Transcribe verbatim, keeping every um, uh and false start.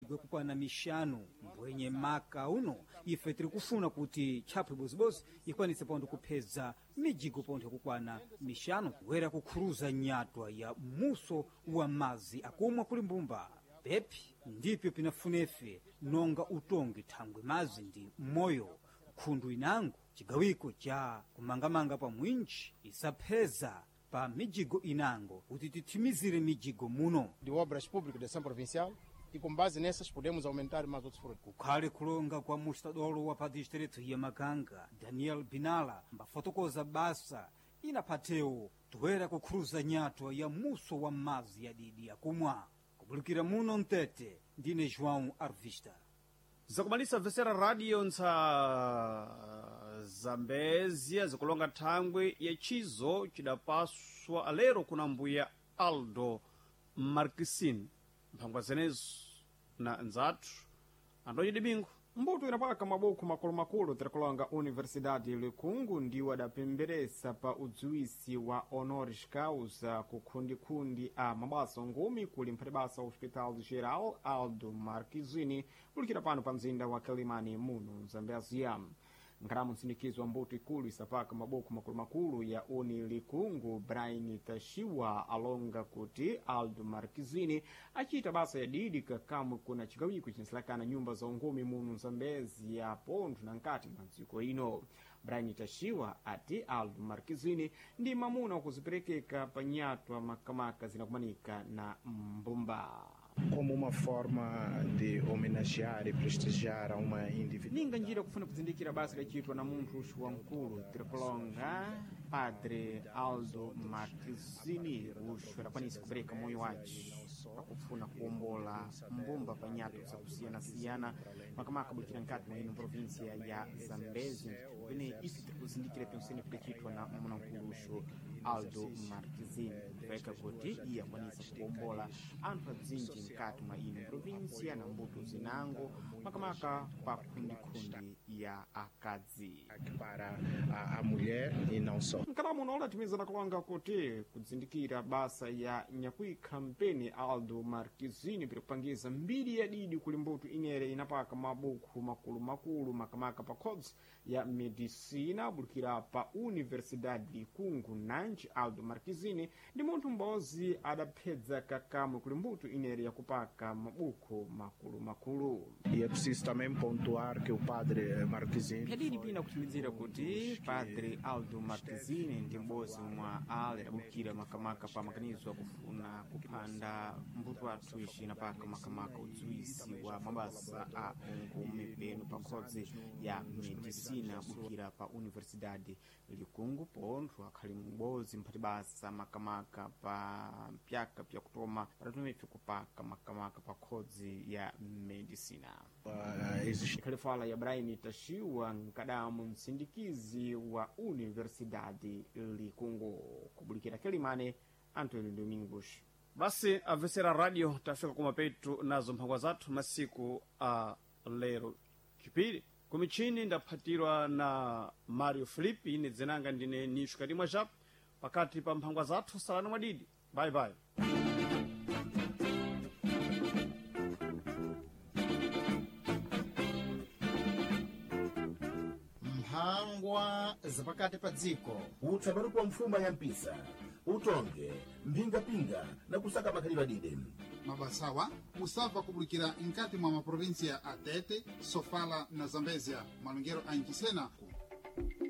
kukwana mishanu mbwenye maka uno ife tiri kufuna kuti tchapwe bozibozi ikwanise pontho kuphedza mijigo pontho kukwana mishanu kuwera kukhuruza nyatwa ya muso wa mazi akumwa kuli mbumba pepi ndipyo pinafunefe nonga utongi thangwe mazi ndi moyo khundu inango chigawiko cha kumangamanga pa mwinji isapheza pa mijigo inango kuti tithimizire mijigo muno de obras públicas da Ação Provincial e com base nessas podemos aumentar mais outros frutos. kukhale kulonga kwa mustadolo wa pa distrito ya Makanga Daniel Binala mbafotokoza basa inaphateo toera kukhuruza nyatwa ya muso wa mazi ya didi akumwa kubulikira muno Mtete ndine João Arvista. zakumalisa vesera radio ntsa Zambezia zikulonga thangwe ya chizo chidapaswa alero kuna mbuya Aldo Marquezine mphangwa zenezo na nzathu andonye bingu mbuto inapaka mabuku makulu makulu tirikulonga Universidade Likungu ndiwo adapemberesa pa udziwisi wa honoris causa kukhundikundi a mabaso ngumi kuli mphatibasa Hospital Geral Aldo Marquezine kulikira pano pa mzinda wa Kilimani muno Zambezia. Nkalamu msindikizo wa mbuto ikulu isapaka mabuku makulu makulu ya Uni Likungu Brian Tashiwa alonga kuti Aldo Marquezine achita basa ya didi kakamwe kuna chigawiko chinisilakana nyumba za ungumi muno Zambezia pontho na nkati mwa dziko ino. Brian Tashiwa ati Aldo Marquezine ndi mamuna kuziperekeka pa nyatwa makamaka zinakumanika na mbumba. Como uma forma de homenagear e prestigiar a uma indivídua. Ninga njira kufuna kuzindikira basa lachitwa na munthu wa mkulu tirikulonga Padre Aldo Marquezine usho adakwanisa kupereka moyo wace akufuna kuombola mbumba pa nyatwa zakusiyana-siyana makamaka bulikira nkati mwa ino provinsia ya Zambezi pene isi tirikuzindikira pensene kudachitwa na muna mkulu usho Aldo Marquezine kupeka kuti iye akwanisa kuombola anthu adzinji nkati mwa ino provinsia na mbuto zinango makamaka pa khundikundi ya akadzi Para a, a mulher e não só. nkalamu unaola timiza na kulonga kuti kudzindikira basa ya nyakui kampeni Aldo Marquezine piri kupangiza mbiri ya didi kuli mbuto inere inapaka mabuku makulu makulu makamaka pa codes ya medicina bulikira pa Universidade Likungu nanji Aldo Marquezine ndi munthu mbozi adaphedza kakamwe kuli mbuto inere ya kupaka mabuku makulu makulu. E é preciso também pontuar que o padre Marquezine Yadidi pina kutimizira kuti Padre Aldo Marquezine ndi mbozi mwa ale adabukira makamaka pa makanizo akufuna kuphanda mbuto athu ishi napaka makamaka udziwisi wa mabasa a ungumi penu pa khodzi ya medicina bukira pa Universidade Likungu pontho akhali mbozi mphatibasa makamaka pa mpyaka pya kutoma patatumefe kupaka makamaka pa khodzi ya medicina. uh, existe Ikhali ya Brian Tashiwa nkadamu msindikizi wa Universidade Likungu kubulikira Kilimane Antônio Domingos. basi avesera radio tafika kumapetu nazo mphangwa zathu masiku a lero chipiri kumichini ndaphatirwa na Mario Filipe ine dzenanga ndine nishu kati mwa japo pakati pa mphangwa zathu salani mwadidi. Bye bye. mphangwa zapakati pa dziko utsamani kwa mfuma ya mpisa utonge mpingapinga na kusaka makhali badide mabasawa musava kubulikira nkati mwa maprovinsia ya Atete, Sofala na Zambezia malungero a Nchisenaku.